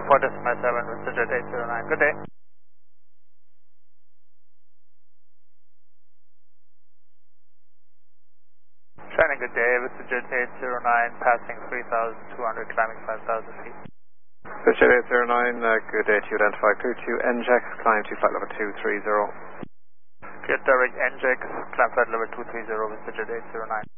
4.7, Mr. Jet 809. Good day. Shining good day, Mr. Jet 809, passing 3,200, climbing 5,000 feet. Mr. Jet 809, good day to you, identify clear to NJAX, climb to flight level 230. Get direct NJAX, climb flight level 230, Mr. Jet 809.